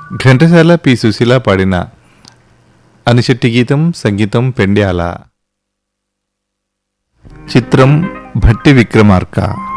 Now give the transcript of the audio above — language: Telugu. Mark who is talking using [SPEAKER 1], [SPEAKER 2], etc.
[SPEAKER 1] ఘంటసాల పి సుశీల పాడిన అనిశెట్టి గీతం, సంగీతం పెండ్యాల. చిత్రం భట్టి విక్రమార్క.